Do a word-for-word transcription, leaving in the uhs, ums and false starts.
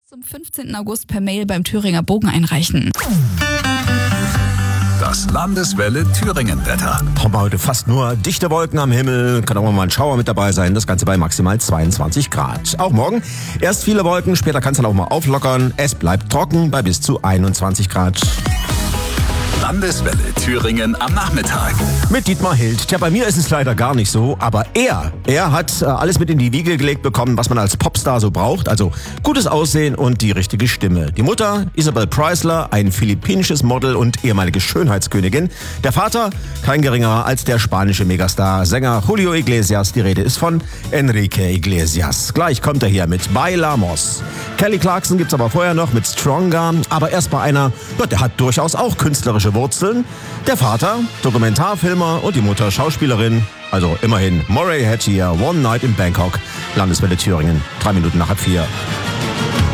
Zum fünfzehnten August per Mail beim Thüringer Bogen einreichen. Das Landeswelle Thüringen-Wetter. Haben wir heute fast nur dichte Wolken am Himmel, kann auch mal ein Schauer mit dabei sein, das Ganze bei maximal zweiundzwanzig Grad. Auch morgen erst viele Wolken, später kann es dann auch mal auflockern. Es bleibt trocken bei bis zu einundzwanzig Grad. Landeswelle Thüringen am Nachmittag. Mit Dietmar Hild. Tja, bei mir ist es leider gar nicht so, aber er, er hat äh, alles mit in die Wiege gelegt bekommen, was man als Popstar so braucht. Also gutes Aussehen und die richtige Stimme. Die Mutter, Isabel Preisler, ein philippinisches Model und ehemalige Schönheitskönigin. Der Vater, kein geringerer als der spanische Megastar, Sänger Julio Iglesias. Die Rede ist von Enrique Iglesias. Gleich kommt er hier mit Bailamos. Kelly Clarkson gibt's aber vorher noch mit Stronger. Aber erst bei einer, ja, der hat durchaus auch künstlerische Wurzeln. Der Vater, Dokumentarfilmer und die Mutter Schauspielerin. Also immerhin, Moray Hattier, One Night in Bangkok. Landeswelle Thüringen, drei Minuten nach halb vier.